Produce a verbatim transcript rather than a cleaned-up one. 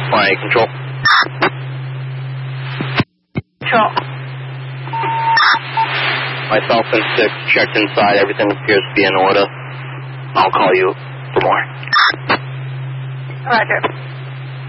Flying control. Control. Myself and six checked inside. Everything appears to be in order. I'll call you for more. Roger.